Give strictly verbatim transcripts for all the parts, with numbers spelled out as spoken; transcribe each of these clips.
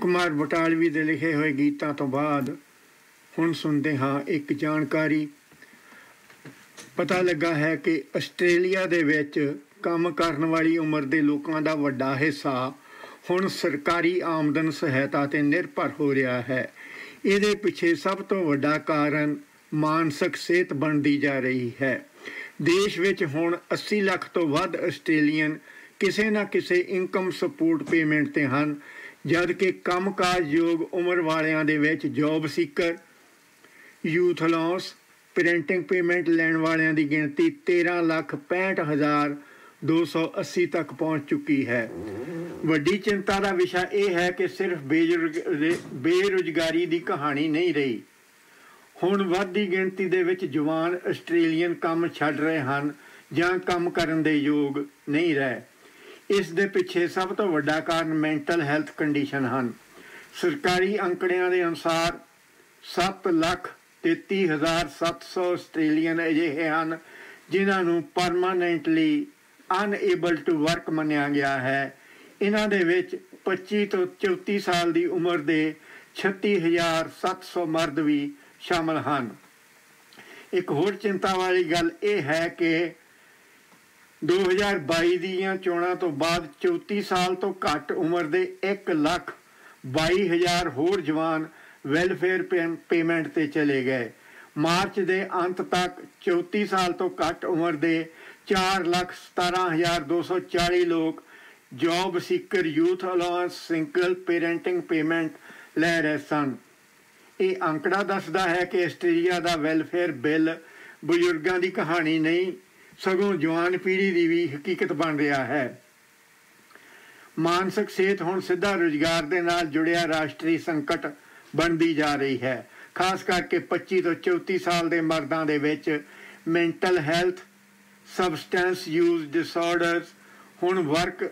ਕੁਮਾਰ ਬਟਾਲਵੀ ਦੇ ਲਿਖੇ ਹੋਏ ਗੀਤਾਂ ਤੋਂ ਬਾਅਦ ਹੁਣ ਸੁਣਦੇ ਹਾਂ ਇੱਕ ਜਾਣਕਾਰੀ। ਪਤਾ ਲੱਗਾ ਹੈ ਕਿ ਆਸਟ੍ਰੇਲੀਆ ਦੇ ਵਿੱਚ ਕੰਮ ਕਰਨ ਵਾਲੀ ਉਮਰ ਦੇ ਲੋਕਾਂ ਦਾ ਵੱਡਾ ਹਿੱਸਾ ਹੁਣ ਸਰਕਾਰੀ ਆਮਦਨ ਸਹਾਇਤਾ 'ਤੇ ਨਿਰਭਰ ਹੋ ਰਿਹਾ ਹੈ। ਇਹਦੇ ਪਿੱਛੇ ਸਭ ਤੋਂ ਵੱਡਾ ਕਾਰਨ ਮਾਨਸਿਕ ਸਿਹਤ ਬਣਦੀ ਜਾ ਰਹੀ ਹੈ। ਦੇਸ਼ ਵਿੱਚ ਹੁਣ ਅੱਸੀ ਲੱਖ ਤੋਂ ਵੱਧ ਆਸਟ੍ਰੇਲੀਅਨ ਕਿਸੇ ਨਾ ਕਿਸੇ ਇਨਕਮ ਸਪੋਰਟ ਪੇਮੈਂਟ 'ਤੇ ਹਨ, ਜਦ ਕਿ ਕੰਮਕਾਜਯੋਗ ਉਮਰ ਵਾਲਿਆਂ ਦੇ ਵਿੱਚ ਜੋਬ ਸੀਕਰ, ਯੂਥ ਅਲਾਊਂਸ, ਪੈਰੈਂਟਿੰਗ ਪੇਮੈਂਟ ਲੈਣ ਵਾਲਿਆਂ ਦੀ ਗਿਣਤੀ ਤੇਰ੍ਹਾਂ ਲੱਖ ਪੈਂਹਠ ਹਜ਼ਾਰ ਦੋ ਸੌ ਅੱਸੀ ਤੱਕ ਪਹੁੰਚ ਚੁੱਕੀ ਹੈ। ਵੱਡੀ ਚਿੰਤਾ ਦਾ ਵਿਸ਼ਾ ਇਹ ਹੈ ਕਿ ਸਿਰਫ ਬੇਰੁਜ਼ ਬੇਰੁਜ਼ਗਾਰੀ ਦੀ ਕਹਾਣੀ ਨਹੀਂ ਰਹੀ। ਹੁਣ ਵੱਧਦੀ ਗਿਣਤੀ ਦੇ ਵਿੱਚ ਜਵਾਨ ਆਸਟ੍ਰੇਲੀਅਨ ਕੰਮ ਛੱਡ ਰਹੇ ਹਨ ਜਾਂ ਕੰਮ ਕਰਨ ਦੇ ਯੋਗ ਨਹੀਂ ਰਹੇ। ਇਸ ਦੇ ਪਿੱਛੇ ਸਭ ਤੋਂ ਵੱਡਾ ਕਾਰਨ ਮੈਂਟਲ ਹੈਲਥ ਕੰਡੀਸ਼ਨ ਹਨ। ਸਰਕਾਰੀ ਅੰਕੜਿਆਂ ਦੇ ਅਨੁਸਾਰ ਸੱਤ ਲੱਖ ਤੇਤੀ ਹਜ਼ਾਰ ਸੱਤ ਸੌ ਆਸਟ੍ਰੇਲੀਅਨ ਅਜਿਹੇ ਹਨ ਜਿਨ੍ਹਾਂ ਨੂੰ ਪਰਮਾਨੈਂਟਲੀ ਅਨਏਬਲ ਟੂ ਵਰਕ ਮੰਨਿਆ ਗਿਆ ਹੈ। ਇਹਨਾਂ ਦੇ ਵਿੱਚ ਪੱਚੀ ਤੋਂ ਚੌਂਤੀ ਸਾਲ ਦੀ ਉਮਰ ਦੇ ਛੱਤੀ ਹਜ਼ਾਰ ਸੱਤ ਸੌ ਮਰਦ ਵੀ ਸ਼ਾਮਲ ਹਨ। ਇੱਕ ਹੋਰ ਚਿੰਤਾ ਵਾਲੀ ਗੱਲ ਇਹ ਹੈ ਕਿ ਦੋ ਹਜ਼ਾਰ ਬਾਈ ਦੀਆਂ ਚੋਣਾਂ ਤੋਂ ਬਾਅਦ ਚੌਂਤੀ ਸਾਲ ਤੋਂ ਘੱਟ ਉਮਰ ਦੇ ਇੱਕ ਲੱਖ ਬਾਈ ਹਜ਼ਾਰ ਹੋਰ ਜਵਾਨ ਵੈਲਫੇਅਰ ਪੇਮੈਂਟ 'ਤੇ ਚਲੇ ਗਏ। ਮਾਰਚ ਦੇ ਅੰਤ ਤੱਕ ਚੌਂਤੀ ਸਾਲ ਤੋਂ ਘੱਟ ਉਮਰ ਦੇ ਚਾਰ ਲੱਖ ਸਤਾਰਾਂ ਹਜ਼ਾਰ ਦੋ ਸੌ ਚਾਲੀ ਲੋਕ ਜੋਬ ਸੀਕਰ, youth allowance, single parenting payment ਲੈ ਰਹੇ ਸਨ। ਇਹ ਅੰਕੜਾ ਦੱਸਦਾ ਹੈ ਕਿ ਆਸਟ੍ਰੇਲੀਆ ਦਾ ਵੈਲਫੇਅਰ ਬਿੱਲ ਬਜ਼ੁਰਗਾਂ ਦੀ ਕਹਾਣੀ ਨਹੀਂ, ਸਗੋਂ ਜਵਾਨ ਪੀੜ੍ਹੀ ਦੀ ਵੀ ਹਕੀਕਤ ਬਣ ਰਿਹਾ ਹੈ। ਮਾਨਸਿਕ ਸਿਹਤ ਹੁਣ ਸਿੱਧਾ ਰੁਜ਼ਗਾਰ ਦੇ ਨਾਲ ਜੁੜਿਆ ਰਾਸ਼ਟਰੀ ਸੰਕਟ ਬਣਦੀ ਜਾ ਰਹੀ ਹੈ। ਖਾਸ ਕਰਕੇ ਪੱਚੀ ਤੋਂ ਚੌਂਤੀ ਸਾਲ ਦੇ ਮਰਦਾਂ ਦੇ ਵਿੱਚ mental health, substance use disorders ਹੁਣ ਵਰਕ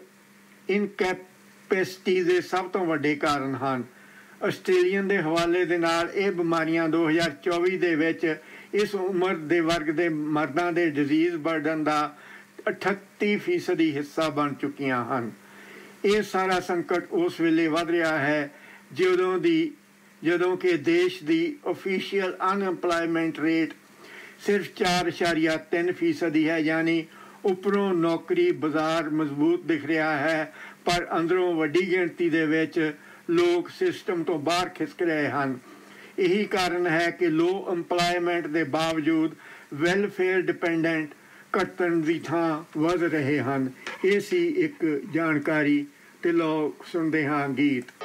ਇਨਕੈਪੈਸਿਟੀ ਦੇ ਸਭ ਤੋਂ ਵੱਡੇ ਕਾਰਨ ਹਨ। ਆਸਟ੍ਰੇਲੀਅਨ ਦੇ ਹਵਾਲੇ ਦੇ ਨਾਲ ਇਹ ਬਿਮਾਰੀਆਂ ਦੋ ਹਜ਼ਾਰ ਚੌਵੀ ਦੇ ਵਿੱਚ ਇਸ ਉਮਰ ਦੇ ਵਰਗ ਦੇ ਮਰਦਾਂ ਦੇ ਡਿਜ਼ੀਜ਼ ਬਰਡਨ ਦਾ ਅਠੱਤੀ ਫੀਸਦੀ ਹਿੱਸਾ ਬਣ ਚੁੱਕੀਆਂ ਹਨ। ਇਹ ਸਾਰਾ ਸੰਕਟ ਉਸ ਵੇਲੇ ਵੱਧ ਰਿਹਾ ਹੈ ਜਦੋਂ ਦੀ ਜਦੋਂ ਕਿ ਦੇਸ਼ ਦੀ ਓਫੀਸ਼ੀਅਲ ਅਨਐਮਪਲਾਇਮੈਂਟ ਰੇਟ ਸਿਰਫ ਚਾਰ ਇਸ਼ਾਰੀਆ ਤਿੰਨ ਫੀਸਦੀ ਹੈ। ਯਾਨੀ ਉੱਪਰੋਂ ਨੌਕਰੀ ਬਾਜ਼ਾਰ ਮਜ਼ਬੂਤ ਦਿਖ ਰਿਹਾ ਹੈ, ਪਰ ਅੰਦਰੋਂ ਵੱਡੀ ਗਿਣਤੀ ਦੇ ਵਿੱਚ ਲੋਕ ਸਿਸਟਮ ਤੋਂ ਬਾਹਰ ਖਿਸਕ ਰਹੇ ਹਨ। ਇਹੀ ਕਾਰਨ ਹੈ ਕਿ ਲੋ ਇੰਪਲਾਇਮੈਂਟ ਦੇ ਬਾਵਜੂਦ ਵੈਲਫੇਅਰ ਡਿਪੈਂਡੈਂਟ ਘਟਣ ਦੀ ਥਾਂ ਵੱਧ ਰਹੇ ਹਨ। ਇਹ ਸੀ ਇੱਕ ਜਾਣਕਾਰੀ ਤੇ ਲੋਕ ਸੁਣਦੇ ਹਾਂ ਗੀਤ।